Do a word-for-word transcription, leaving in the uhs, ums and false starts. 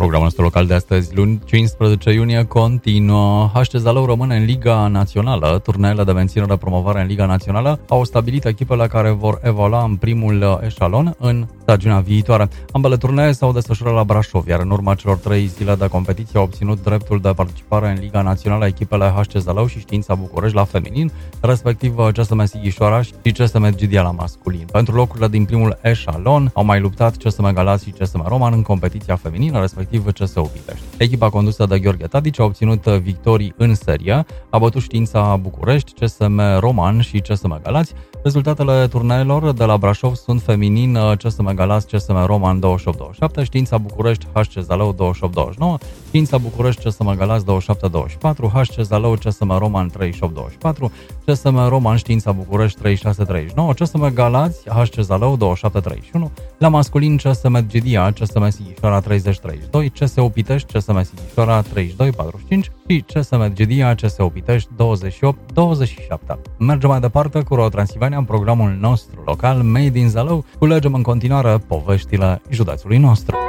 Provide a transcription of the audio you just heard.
Programul nostru local de astăzi, luni, cincisprezece iunie, continuă. H C Zalău rămâne în Liga Națională. Turneele de menținere promovare în Liga Națională au stabilit echipele care vor evolua în primul eșalon în stagiunea viitoare. Ambele turnee s-au desfășurat la Brașov, iar în urma celor trei zile de competiție au obținut dreptul de participare în Liga Națională echipele H C Zalău și Știința București la feminin, respectiv C S M Sighișoara și C S M Gidia la masculin. Pentru locurile din primul eșalon au mai luptat C S M Galați și C S M Roman în competiția feminină, respectiv C S U Pitești. Echipa condusă de Gheorghe Tadici a obținut victorii în serie, a bătut Știința București, C S M Roman și C S M Galați. Rezultatele turneelor de la Brașov sunt feminin C S M Galați, C S M Roman douăzeci și opt douăzeci și șapte, Știința București, H C Zalău douăzeci și opt douăzeci și nouă, Știința București, C S M Galați douăzeci și șapte douăzeci și patru, H C Zalău, C S M Roman treizeci și opt douăzeci și patru, C S M Roman, Știința București treizeci și șase treizeci și nouă, C S M Galați, H C Zalău douăzeci și șapte treizeci și unu, la masculin C S M Gidia, C S M Sighișoara treizeci treizeci și doi, C S U Pitești, C S M Sighișoara treizeci și doi patruzeci și cinci și C S M Gidia, C S U Pitești douăzeci și opt douăzeci și șapte. Mergem mai departe cu Ro Transilvania în programul nostru local Made in Zalău. Culegem în continuare poveștile județului nostru.